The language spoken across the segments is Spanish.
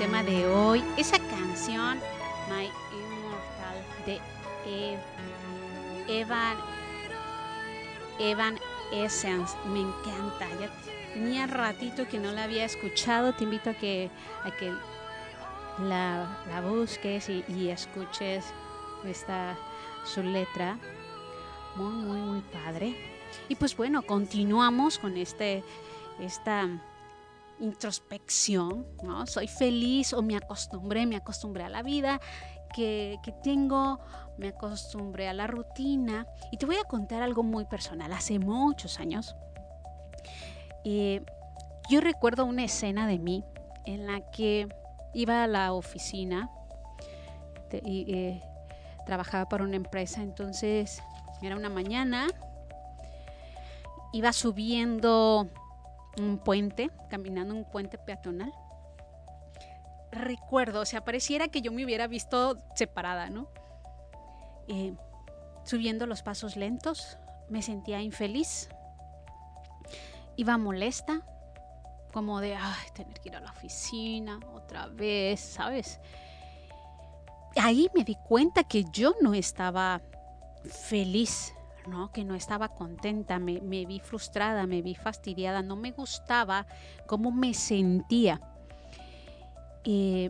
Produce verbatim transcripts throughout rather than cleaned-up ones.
tema de hoy, esa canción My Immortal de Eve, Evan Evan Essence, me encanta. Ya tenía ratito que no la había escuchado. Te invito a que a que la, la busques y, y escuches esta su letra, muy muy muy padre. Y pues bueno, continuamos con este esta introspección, ¿no? Soy feliz o me acostumbré, me acostumbré a la vida que, que tengo, me acostumbré a la rutina. Y te voy a contar algo muy personal. Hace muchos años, eh, yo recuerdo una escena de mí en la que iba a la oficina te, y eh, trabajaba para una empresa. Entonces era una mañana, iba subiendo un puente, caminando un puente peatonal. Recuerdo, o sea, pareciera que yo me hubiera visto separada, ¿no? Eh, subiendo los pasos lentos, me sentía infeliz, iba molesta, como de, ay, tener que ir a la oficina otra vez, ¿sabes? Ahí me di cuenta que yo no estaba feliz, ¿no? Que no estaba contenta, me, me vi frustrada, me vi fastidiada, no me gustaba cómo me sentía. Eh,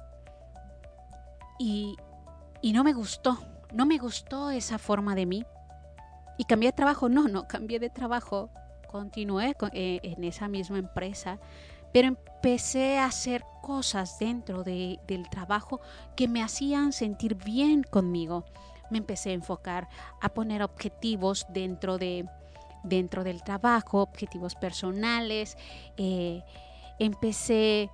y, y no me gustó, no me gustó esa forma de mí. Y cambié de trabajo, no, no cambié de trabajo, continué con, eh, en esa misma empresa, pero empecé a hacer cosas dentro de, del trabajo que me hacían sentir bien conmigo. Me empecé a enfocar, a poner objetivos dentro, de, dentro del trabajo, objetivos personales. Eh, empecé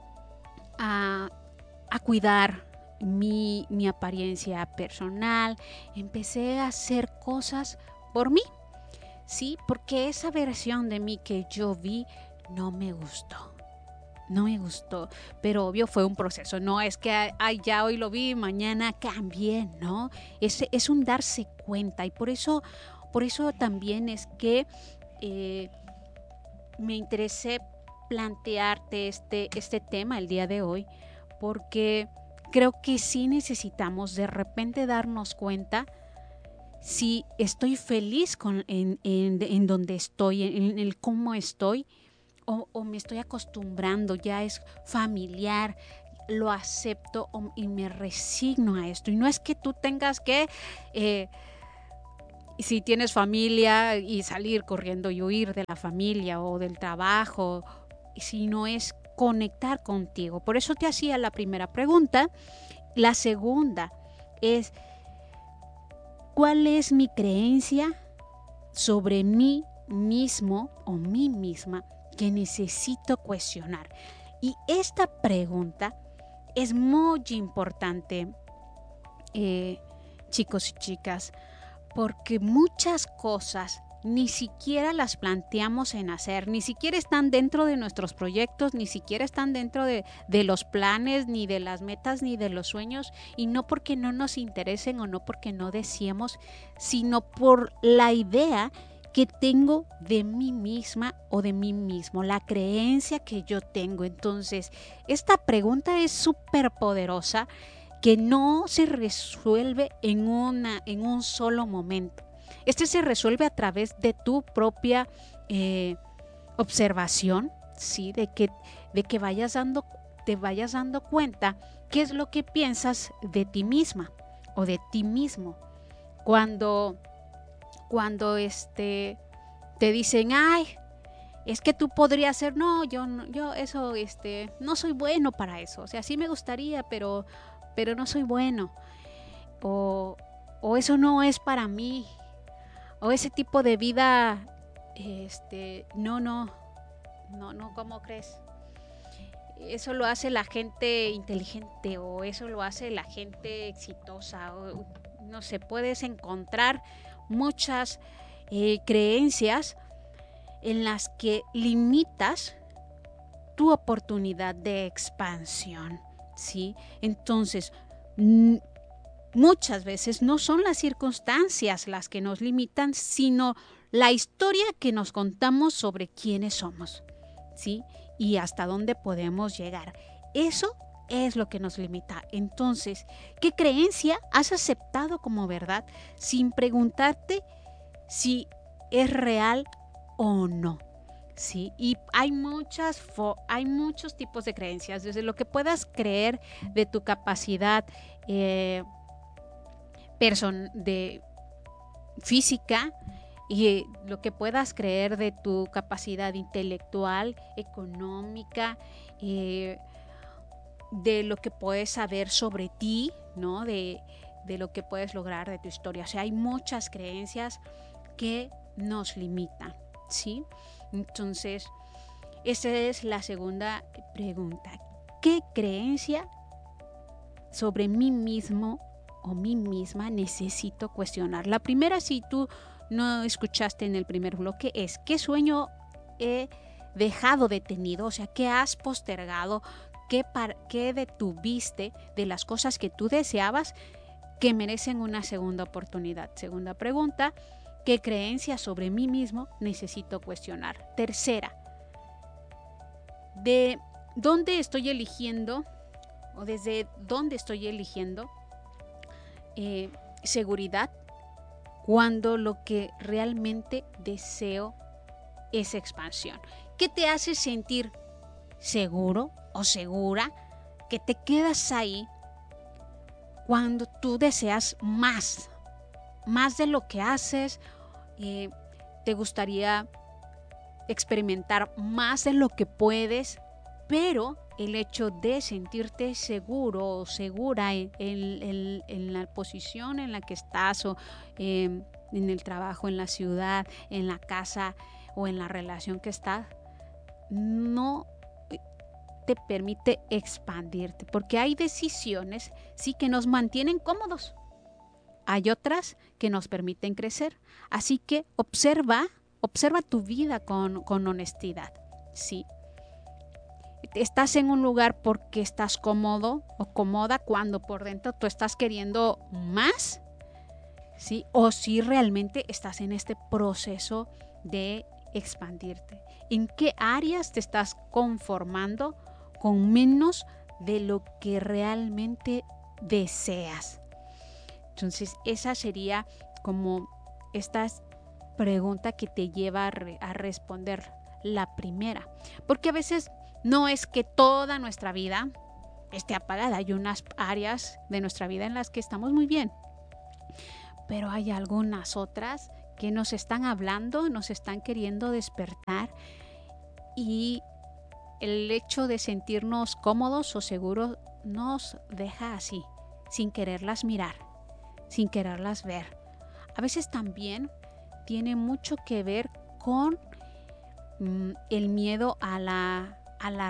a, a cuidar mi, mi apariencia personal. Empecé a hacer cosas por mí, ¿sí? Porque esa versión de mí que yo vi no me gustó. No me gustó, pero obvio fue un proceso. No es que, ay, ya hoy lo vi, mañana cambié, ¿no? Es, es un darse cuenta y por eso, por eso también es que eh, me interesé plantearte este, este tema el día de hoy, porque creo que sí necesitamos de repente darnos cuenta si estoy feliz con, en, en, en donde estoy, en, en el cómo estoy, O, o me estoy acostumbrando, ya es familiar, lo acepto o, y me resigno a esto. Y no es que tú tengas que, eh, si tienes familia, y salir corriendo y huir de la familia o del trabajo, sino es conectar contigo. Por eso te hacía la primera pregunta. La segunda es, ¿cuál es mi creencia sobre mí mismo o mí misma que necesito cuestionar? Y esta pregunta es muy importante, eh, chicos y chicas, porque muchas cosas ni siquiera las planteamos en hacer, ni siquiera están dentro de nuestros proyectos, ni siquiera están dentro de, de los planes, ni de las metas, ni de los sueños, y no porque no nos interesen o no porque no deseemos, sino por la idea que tengo de mí misma o de mí mismo, la creencia que yo tengo. Entonces, esta pregunta es súper poderosa, que no se resuelve en, una, en un solo momento. Este se resuelve a través de tu propia eh, observación, ¿sí? De que, de que vayas dando, te vayas dando cuenta qué es lo que piensas de ti misma o de ti mismo. Cuando Cuando este, te dicen, ay, es que tú podrías ser, no, yo, yo eso, este, no soy bueno para eso. O sea, sí me gustaría, pero, pero no soy bueno. O, o eso no es para mí. O ese tipo de vida, este, no, no, no, no, ¿cómo crees? Eso lo hace la gente inteligente o eso lo hace la gente exitosa. O, no sé, puedes encontrar muchas eh, creencias en las que limitas tu oportunidad de expansión, ¿sí? Entonces, m- muchas veces no son las circunstancias las que nos limitan, sino la historia que nos contamos sobre quiénes somos, ¿sí? Y hasta dónde podemos llegar. Eso es lo que nos limita. Entonces, ¿qué creencia has aceptado como verdad sin preguntarte si es real o no? Sí, y hay muchas fo- hay muchos tipos de creencias, desde lo que puedas creer de tu capacidad eh, person de física y eh, lo que puedas creer de tu capacidad intelectual, económica, eh, de lo que puedes saber sobre ti, ¿no? De, de lo que puedes lograr de tu historia. O sea, hay muchas creencias que nos limitan, ¿sí? Entonces, esa es la segunda pregunta. ¿Qué creencia sobre mí mismo o mí misma necesito cuestionar? La primera, si tú no escuchaste en el primer bloque, es ¿qué sueño he dejado detenido? O sea, ¿qué has postergado? ¿Qué, par- qué detuviste de las cosas que tú deseabas que merecen una segunda oportunidad? Segunda pregunta, ¿qué creencia sobre mí mismo necesito cuestionar? Tercera, ¿de dónde estoy eligiendo o desde dónde estoy eligiendo eh, seguridad cuando lo que realmente deseo es expansión? ¿Qué te hace sentir seguro o segura que te quedas ahí cuando tú deseas más, más de lo que haces? Eh, te gustaría experimentar más de lo que puedes, pero el hecho de sentirte seguro o segura en, en, en, en la posición en la que estás o eh, en el trabajo, en la ciudad, en la casa o en la relación que estás, no te permite expandirte, porque hay decisiones sí que nos mantienen cómodos, hay otras que nos permiten crecer, así que observa, observa tu vida con, con honestidad, sí. Estás en un lugar porque estás cómodo o cómoda cuando por dentro tú estás queriendo más, ¿sí? O si realmente estás en este proceso de expandirte. ¿En qué áreas te estás conformando con menos de lo que realmente deseas? Entonces, esa sería como esta pregunta que te lleva a, re- a responder la primera. Porque a veces no es que toda nuestra vida esté apagada. Hay unas áreas de nuestra vida en las que estamos muy bien, pero hay algunas otras que nos están hablando, nos están queriendo despertar, y el hecho de sentirnos cómodos o seguros nos deja así, sin quererlas mirar, sin quererlas ver. A veces también tiene mucho que ver con mm, el miedo a la, a la